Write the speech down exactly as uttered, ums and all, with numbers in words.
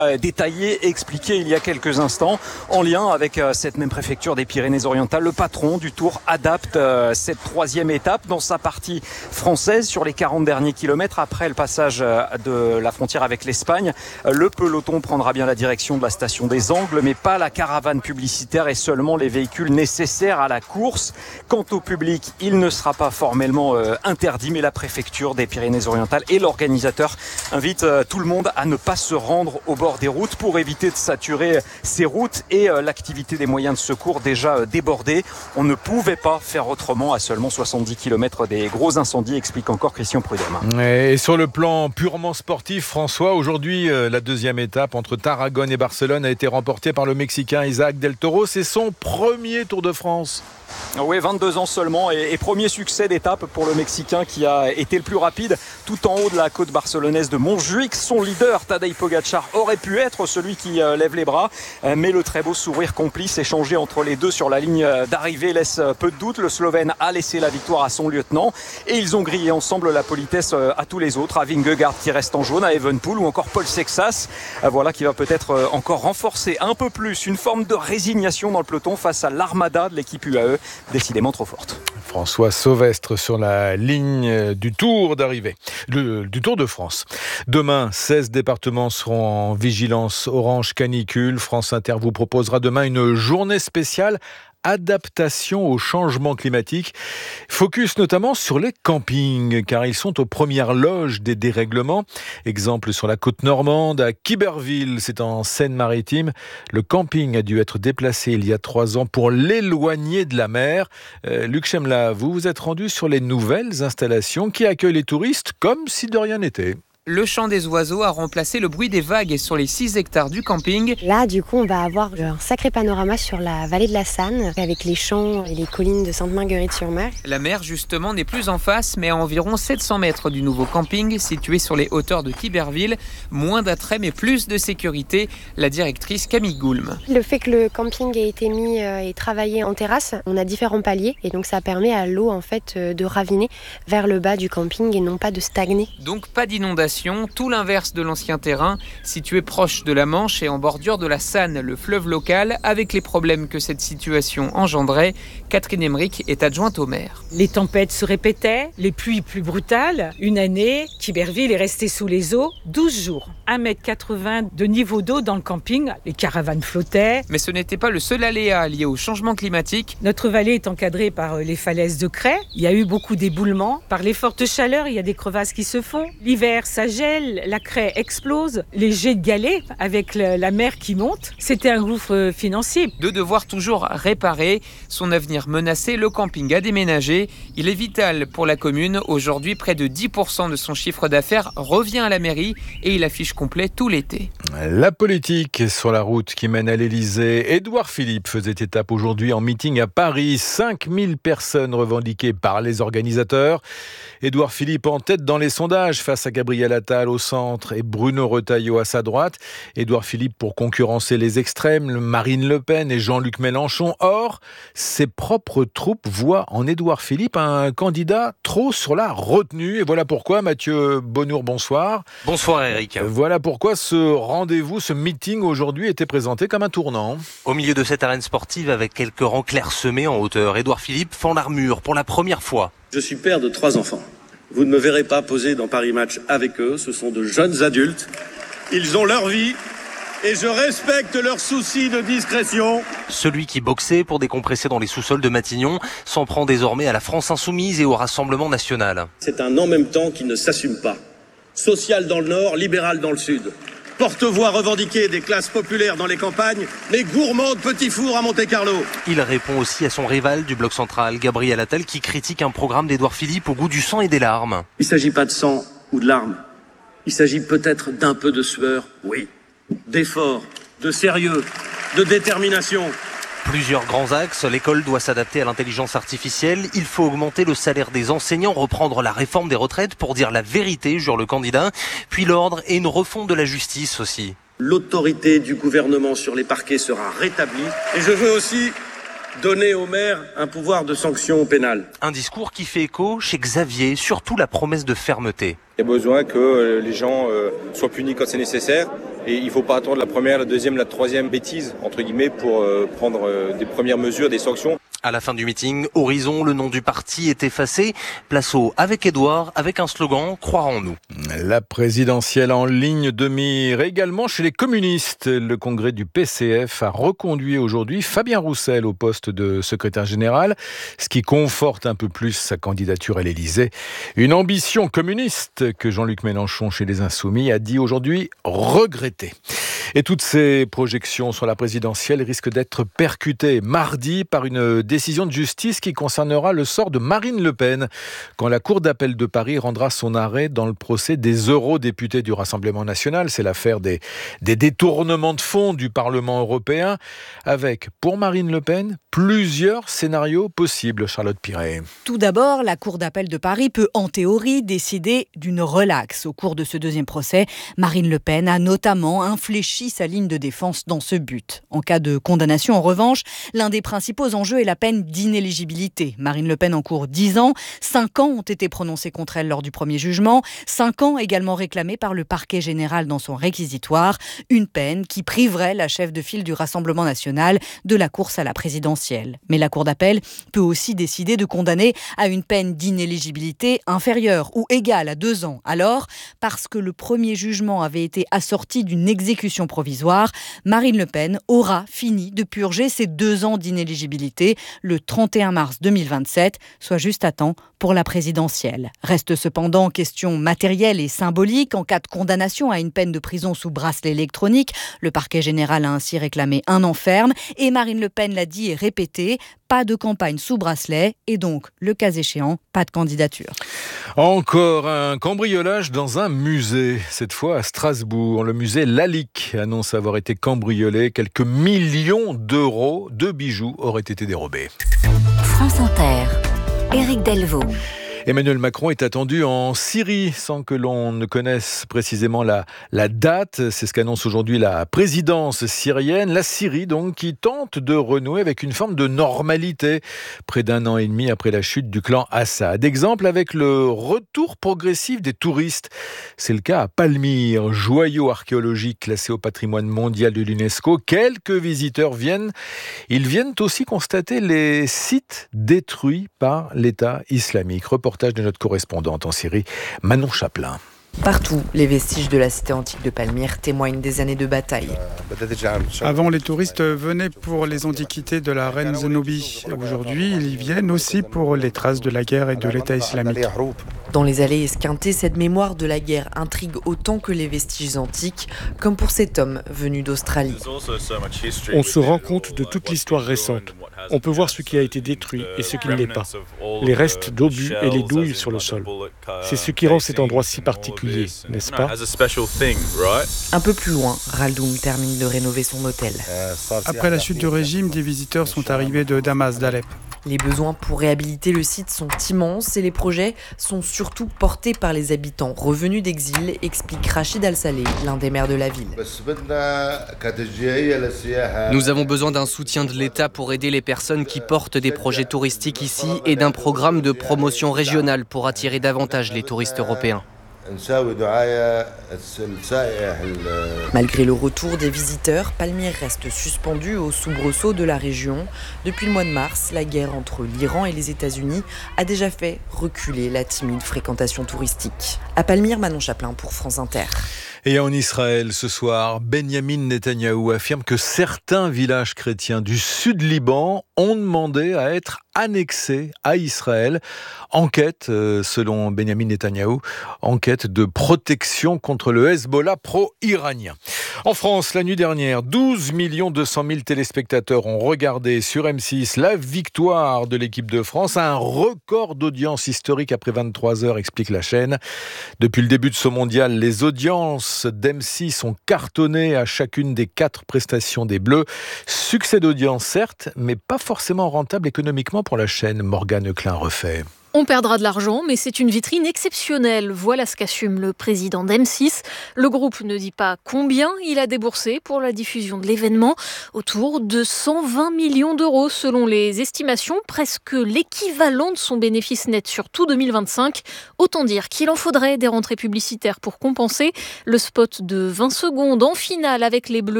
Détaillé, expliqué il y a quelques instants, en lien avec cette même préfecture des Pyrénées-Orientales. Le patron du Tour adapte cette troisième étape dans sa partie française sur les quarante derniers kilomètres après le passage de la frontière avec l'Espagne. Le peloton prendra bien la direction de la station des Angles, mais pas la caravane publicitaire et seulement les véhicules nécessaires à la course. Quant au public, il ne sera pas formellement interdit, mais la préfecture des Pyrénées-Orientales et l'organisateur invitent tout le monde à ne pas se rendre au bord des routes pour éviter de saturer ces routes et l'activité des moyens de secours déjà débordée. On ne pouvait pas faire autrement à seulement soixante-dix kilomètres des gros incendies, explique encore Christian Prudhomme. Et sur le plan purement sportif, François, aujourd'hui, la deuxième étape entre Tarragone et Barcelone a été remportée par le Mexicain Isaac Del Toro. C'est son premier Tour de France. Oui, vingt-deux ans seulement et, et premier succès d'étape pour le Mexicain qui a été le plus rapide tout en haut de la côte barcelonaise de Montjuïc. Son leader, Tadej Pogačar, aurait pu être celui qui euh, lève les bras, euh, mais le très beau sourire complice échangé entre les deux sur la ligne d'arrivée laisse euh, peu de doute. Le Slovène a laissé la victoire à son lieutenant et ils ont grillé ensemble la politesse euh, à tous les autres, à Vingegaard qui reste en jaune, à Evenepoel ou encore Paul Sexas. Euh, voilà qui va peut-être euh, encore renforcer un peu plus une forme de résignation dans le peloton face à l'armada de l'équipe U A E. Décidément trop forte. François Sauvestre sur la ligne du Tour d'arrivée, le, du Tour de France. Demain, seize départements seront en vigilance orange canicule. France Inter vous proposera demain une journée spéciale adaptation au changement climatique. Focus notamment sur les campings, car ils sont aux premières loges des dérèglements. Exemple sur la côte normande, à Quiberville, c'est en Seine-Maritime. Le camping a dû être déplacé il y a trois ans pour l'éloigner de la mer. Euh, Luc Chemla, vous vous êtes rendu sur les nouvelles installations qui accueillent les touristes comme si de rien n'était. Le chant des oiseaux a remplacé le bruit des vagues sur les six hectares du camping. Là, du coup, on va avoir un sacré panorama sur la vallée de la Sanne, avec les champs et les collines de Sainte-Marguerite-sur-Mer. La mer, justement, n'est plus en face, mais à environ sept cents mètres du nouveau camping, situé sur les hauteurs de Quiberville. Moins d'attrait, mais plus de sécurité. La directrice Camille Goulme. Le fait que le camping ait été mis et travaillé en terrasse, on a différents paliers, et donc ça permet à l'eau, en fait, de raviner vers le bas du camping et non pas de stagner. Donc pas d'inondation. Tout l'inverse de l'ancien terrain, situé proche de la Manche et en bordure de la Sanne, le fleuve local, avec les problèmes que cette situation engendrait. Catherine Emmerich est adjointe au maire. Les tempêtes se répétaient, les pluies plus brutales. Une année, Quiberville est resté sous les eaux douze jours. un mètre quatre-vingts de niveau d'eau dans le camping, les caravanes flottaient. Mais ce n'était pas le seul aléa lié au changement climatique. Notre vallée est encadrée par les falaises de craie. Il y a eu beaucoup d'éboulements. Par les fortes chaleurs, il y a des crevasses qui se font. L'hiver, ça gèle, la craie explose, les jets de galets avec le, la mer qui monte. C'était un gouffre financier. De devoir toujours réparer, son avenir menacé, le camping a déménagé. Il est vital pour la commune. Aujourd'hui, près de dix pour cent de son chiffre d'affaires revient à la mairie et il affiche complet tout l'été. La politique sur la route qui mène à l'Elysée. Édouard Philippe faisait étape aujourd'hui en meeting à Paris. cinq mille personnes revendiquées par les organisateurs. Édouard Philippe en tête dans les sondages face à Gabriel Attal au centre et Bruno Retailleau à sa droite. Édouard Philippe pour concurrencer les extrêmes, Marine Le Pen et Jean-Luc Mélenchon. Or, ses propres troupes voient en Édouard Philippe un candidat trop sur la retenue. Et voilà pourquoi, Mathieu Bonnour, bonsoir. Bonsoir Eric. Voilà pourquoi ce rendez-vous, ce meeting aujourd'hui était présenté comme un tournant. Au milieu de cette arène sportive avec quelques rangs clairsemés en hauteur, Édouard Philippe fend l'armure pour la première fois. Je suis père de trois enfants. Vous ne me verrez pas poser dans Paris Match avec eux. Ce sont de jeunes adultes. Ils ont leur vie et je respecte leurs soucis de discrétion. Celui qui boxait pour décompresser dans les sous-sols de Matignon s'en prend désormais à la France Insoumise et au Rassemblement National. C'est un en même temps qui ne s'assume pas. Social dans le Nord, libéral dans le Sud. Porte-voix revendiqué des classes populaires dans les campagnes, mais gourmand de petits fours à Monte-Carlo. Il répond aussi à son rival du bloc central, Gabriel Attal, qui critique un programme d'Édouard Philippe au goût du sang et des larmes. Il ne s'agit pas de sang ou de larmes. Il s'agit peut-être d'un peu de sueur, oui. D'effort, de sérieux, de détermination. Plusieurs grands axes. L'école doit s'adapter à l'intelligence artificielle. Il faut augmenter le salaire des enseignants, reprendre la réforme des retraites pour dire la vérité, jure le candidat. Puis l'ordre et une refonte de la justice aussi. L'autorité du gouvernement sur les parquets sera rétablie. Et je veux aussi donner aux maires un pouvoir de sanction pénale. Un discours qui fait écho chez Xavier, surtout la promesse de fermeté. Il y a besoin que les gens soient punis quand c'est nécessaire Et il ne faut pas attendre la première, la deuxième, la troisième bêtise, entre guillemets, pour euh, prendre euh, des premières mesures, des sanctions. À la fin du meeting, Horizon, le nom du parti est effacé. Place au avec Édouard, avec un slogan, croire en nous. La présidentielle en ligne de mire également chez les communistes. Le congrès du P C F a reconduit aujourd'hui Fabien Roussel au poste de secrétaire général, ce qui conforte un peu plus sa candidature à l'Élysée. Une ambition communiste que Jean-Luc Mélenchon chez les Insoumis a dit aujourd'hui regretter. Et toutes ces projections sur la présidentielle risquent d'être percutées mardi par une décision de justice qui concernera le sort de Marine Le Pen quand la Cour d'appel de Paris rendra son arrêt dans le procès des eurodéputés du Rassemblement national. C'est l'affaire des, des détournements de fonds du Parlement européen avec, pour Marine Le Pen, plusieurs scénarios possibles. Charlotte Piret. Tout d'abord, la Cour d'appel de Paris peut en théorie décider d'une relaxe. Au cours de ce deuxième procès, Marine Le Pen a notamment infléchi sa ligne de défense dans ce but. En cas de condamnation, en revanche, l'un des principaux enjeux est la peine d'inéligibilité. Marine Le Pen encourt dix ans. cinq ans ont été prononcés contre elle lors du premier jugement. cinq ans également réclamés par le parquet général dans son réquisitoire. Une peine qui priverait la chef de file du Rassemblement national de la course à la présidentielle. Mais la Cour d'appel peut aussi décider de condamner à une peine d'inéligibilité inférieure ou égale à deux ans. Alors, parce que le premier jugement avait été assorti d'une exécution provisoire, Marine Le Pen aura fini de purger ses deux ans d'inéligibilité le trente et un mars deux mille vingt-sept, soit juste à temps pour la présidentielle. Reste cependant question matérielle et symbolique. En cas de condamnation à une peine de prison sous bracelet électronique, le parquet général a ainsi réclamé un an ferme et Marine Le Pen l'a dit et répété, pas de campagne sous bracelet et donc, le cas échéant, pas de candidature. Encore un cambriolage dans un musée, cette fois à Strasbourg. Le musée Lalique annonce avoir été cambriolé. Quelques millions d'euros de bijoux auraient été dérobés. France Inter, Éric Delvaux. Emmanuel Macron est attendu en Syrie sans que l'on ne connaisse précisément la, la date. C'est ce qu'annonce aujourd'hui la présidence syrienne. La Syrie donc qui tente de renouer avec une forme de normalité près d'un an et demi après la chute du clan Assad. Exemple avec le retour progressif des touristes. C'est le cas à Palmyre, joyau archéologique classé au patrimoine mondial de l'UNESCO. Quelques visiteurs viennent. Ils viennent aussi constater les sites détruits par l'État islamique. Reportage de notre correspondante en Syrie, Manon Chaplin. Partout, les vestiges de la cité antique de Palmyre témoignent des années de bataille. Avant, les touristes venaient pour les antiquités de la reine Zénobie. Aujourd'hui, ils y viennent aussi pour les traces de la guerre et de l'État islamique. Dans les allées esquintées, cette mémoire de la guerre intrigue autant que les vestiges antiques, comme pour cet homme venu d'Australie. On se rend compte de toute l'histoire récente. On peut voir ce qui a été détruit et ce qui ne l'est pas. Les restes d'obus et les douilles sur le sol. C'est ce qui rend cet endroit si particulier, n'est-ce pas ? Un peu plus loin, Raldoum termine de rénover son hôtel. Après la chute du régime, des visiteurs sont arrivés de Damas, d'Alep. Les besoins pour réhabiliter le site sont immenses et les projets sont surtout portés par les habitants revenus d'exil, explique Rachid Al-Saleh, l'un des maires de la ville. Nous avons besoin d'un soutien de l'État pour aider les personnes qui portent des projets touristiques ici et d'un programme de promotion régionale pour attirer davantage les touristes européens. Malgré le retour des visiteurs, Palmyre reste suspendu au soubresaut de la région. Depuis le mois de mars, la guerre entre l'Iran et les États-Unis a déjà fait reculer la timide fréquentation touristique. À Palmyre, Manon Chaplin pour France Inter. Et en Israël, ce soir, Benjamin Netanyahou affirme que certains villages chrétiens du sud Liban ont demandé à être annexés à Israël. Enquête, euh, selon Benjamin Netanyahou, enquête de protection contre le Hezbollah pro-iranien. En France, la nuit dernière, douze millions deux cent mille téléspectateurs ont regardé sur M six la victoire de l'équipe de France. Un record d'audience historique après vingt-trois heures, explique la chaîne. Depuis le début de ce mondial, les audiences d'M six ont cartonné à chacune des quatre prestations des Bleus. Succès d'audience, certes, mais pas forcément rentable économiquement pour la chaîne. Morgane Klein refait. On perdra de l'argent, mais c'est une vitrine exceptionnelle. Voilà ce qu'assume le président d'M six. Le groupe ne dit pas combien il a déboursé pour la diffusion de l'événement. Autour de cent vingt millions d'euros selon les estimations, presque l'équivalent de son bénéfice net sur tout deux mille vingt-cinq. Autant dire qu'il en faudrait des rentrées publicitaires pour compenser. Le spot de vingt secondes en finale avec les Bleus